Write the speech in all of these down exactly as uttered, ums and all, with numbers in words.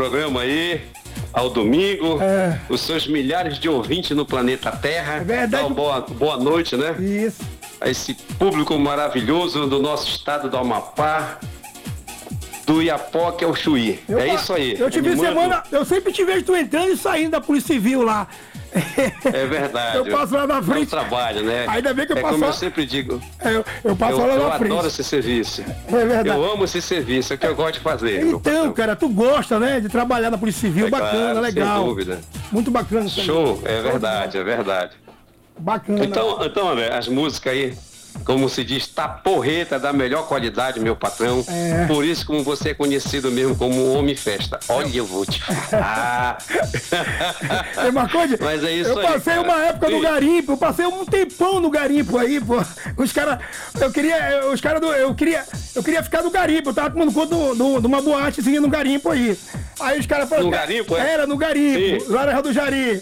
programa aí, ao domingo, É. os seus milhares de ouvintes no planeta Terra. É verdade. Então, boa, boa noite, né? Isso. A esse público maravilhoso do nosso estado do Amapá, do Iapoque ao Chuí. Eu, é isso aí. Eu te vi Animando. semana, eu sempre te vejo tu entrando e saindo da Polícia Civil lá. É verdade. Eu passo lá na É um frente. trabalho, né? Ainda bem que eu é passo como lá- eu sempre digo. É, Eu, eu passo Eu, lá eu na frente. adoro esse serviço. É verdade. Eu amo esse serviço, é o que eu gosto de fazer. meu Então, patrão. cara, tu gosta, né, de trabalhar na Polícia Civil, É bacana, claro, legal. Sem dúvida. Muito bacana. isso aí. Show, é verdade, é verdade. Bacana. Então, então, André, as músicas aí, como se diz, tá porreta da melhor qualidade, meu patrão. É. Por isso, como você é conhecido mesmo como Homem Festa. Olha, eu vou te falar. Ei, Marconde, Mas é isso eu aí, passei cara. uma época no Sim. garimpo, eu passei um tempão no garimpo aí, pô. Os caras, eu queria, os caras do, eu queria, eu queria ficar no garimpo, eu tava tomando conta do- do- de uma boatezinha no garimpo aí. Aí os caras falaram... No garimpo, é? Era, no garimpo, Sim. lá na Rua do Jari.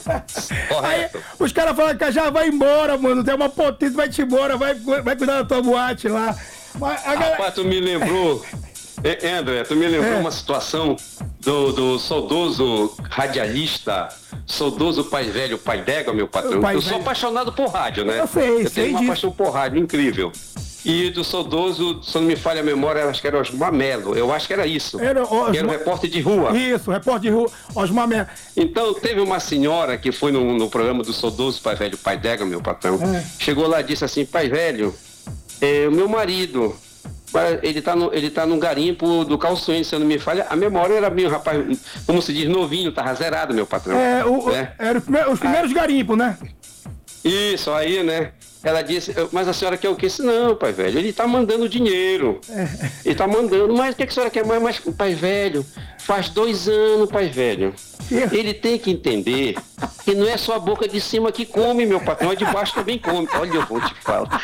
Aí Correto. os caras falaram que já vai embora, mano, tem uma potência, vai te embora, vai, vai cuidar da tua boate lá. Mas a galera... Rapaz, tu me lembrou, é, André, tu me lembrou É. uma situação do, do saudoso radialista, saudoso pai velho, pai d'égua, meu patrão. O pai Eu sou velho. apaixonado por rádio, né? Eu sei, Eu sei tenho uma disso. paixão por rádio incrível. E do saudoso, se não me falha a memória, eu acho que era Osmar Melo. Eu acho que era isso. Era Osmar- Que era um repórter de rua. Isso, repórter de rua, Osmar Melo. Então, teve uma senhora que foi no, no programa do saudoso pai velho, pai d'égua, meu patrão. É. Chegou lá e disse assim, pai velho, é, o meu marido, ele tá, no, ele tá no garimpo do Calções, se eu não me falha. A memória era bem, rapaz, como se diz, novinho, tava zerado, meu patrão. É, o, o- Né? era os primeiros, os primeiros garimpos, né? Isso, aí, né? Ela disse, "Eu- mas a senhora quer o quê? Eu disse, não, pai velho, ele tá mandando dinheiro. Ele tá mandando, mas o que, que a senhora quer mais? Mas, pai velho, faz dois anos, pai velho. Ele tem que entender que não é só a boca de cima que come, meu patrão, a de baixo também come. Olha, eu vou te falar.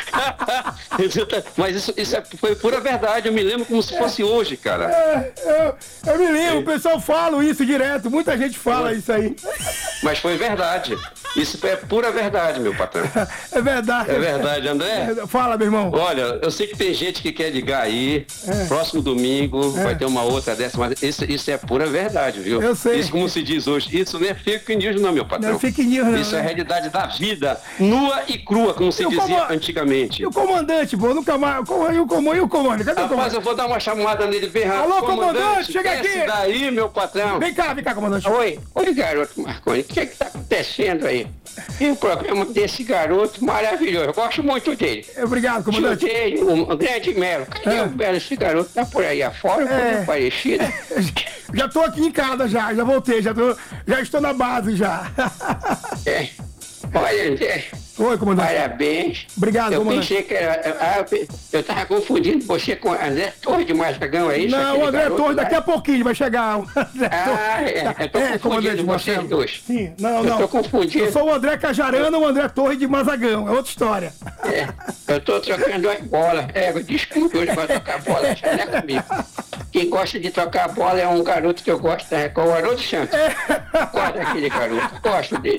Mas isso, isso é- foi pura verdade, eu me lembro como se fosse hoje, cara. É, eu, eu me lembro, o pessoal fala isso direto, muita gente fala isso aí. Mas foi verdade. Isso é pura verdade, meu patrão. É verdade. É verdade, André? É, fala, meu irmão. Olha, eu sei que tem gente que quer ligar aí, É. próximo domingo vai ter uma outra dessa, mas isso, isso é pura verdade, viu? Eu sei. Isso, como se diz hoje, isso não é fake news não, meu patrão. Não é fake news, não, Isso é né? a realidade da vida, nua e crua, como se E o dizia como- antigamente. E o comandante, pô, nunca mais. o comandante, E o comandante? E o comandante? Cadê o Rapaz, comandante? eu vou dar uma chamada nele bem rápido. Alô, comandante, chega desce aqui. daí, meu patrão. Vem cá, vem cá, comandante. Oi, oi garoto Marconi, o que é que tá acontecendo aí? E o programa desse garoto maravilhoso, eu gosto muito dele. Obrigado, comandante. Chutei o o grande Melo. Cadê É. o Melo? Esse garoto tá por aí afora, É. é. parecido. Já tô aqui em casa já, já voltei, já, tô, já estou na base já. É. Olha, André, Oi, comandante. parabéns. Obrigado, eu comandante. pensei que era. Ah, eu pe- eu tava confundindo você com André Torres de Mazagão, é isso? Não, Aquele o André garoto Torres lá? daqui a pouquinho vai chegar. O André Ah, Torres. é, eu tô confundindo vocês Marcelo. dois. Sim, não, Eu não. tô confundindo. Eu sou o André Cajarana, o André Torres de Mazagão. É outra história. É, eu tô trocando as bolas. É, desculpa, hoje vai trocar bola, já não é comigo. Quem gosta de trocar bola é um garoto que eu gosto, né? Com o Haroldo Santos. Gosto daquele garoto, gosto dele.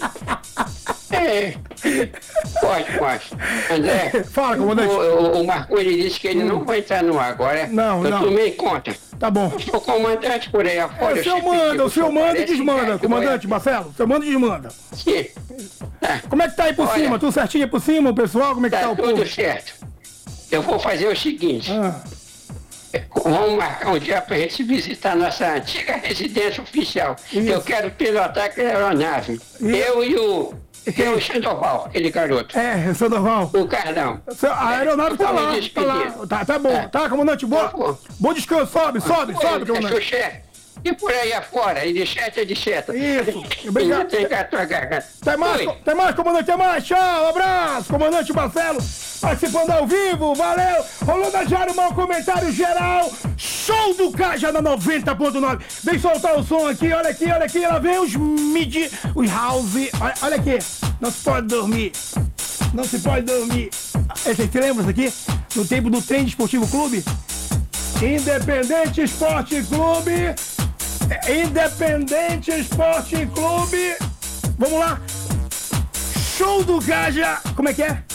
É, gosto, gosto. André, Fala, comandante. o, o, o Marco ele disse que ele não vai entrar no ar agora. Não, eu não. tomei conta. Tá bom. O comandante por aí afora. O eu senhor sempre manda, digo, o senhor só manda e parece desmanda, gato, comandante Marcelo. O senhor manda e desmanda. Sim. Tá, Como é que tá aí por Olha. cima? Tudo certinho por cima, o pessoal? Como é que tá, tá o povo? tudo certo. Eu vou fazer o seguinte. Ah, Vamos marcar um dia pra gente visitar nossa antiga residência oficial. Isso. Eu quero pilotar aquela aeronave. Eu e o, e o Sandoval, aquele garoto. é, seu Norval. O Carlão. A aeronave tá Vamos lá, tá despedir. lá. Tá, tá bom, É. tá, comandante? Boa, Tá bom. bom descanso, sobe, sobe, sobe, Oi, comandante. Xuxé. E por aí afora, e de seta de seta. Isso, E obrigado. não tem gato a garganta. Até mais, Oi. até mais, comandante, até mais. Tchau, abraço, comandante Marcelo, participando ao vivo, valeu. Rolou da Jário, mau comentário geral. Show do Caja na noventa ponto nove. Vem soltar o som aqui, olha aqui, olha aqui. Ela vem os midi, os house. Olha, olha aqui, não se pode dormir. Não se pode dormir. Vocês se lembram disso aqui? No tempo do Trem Esportivo Clube? Independente Esporte Clube. Independente Esporte Clube. Vamos lá. Show do Gaja. Como é que é?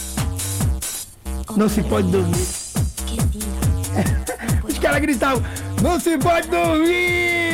Não se pode dormir. Os caras gritavam. Não se pode dormir.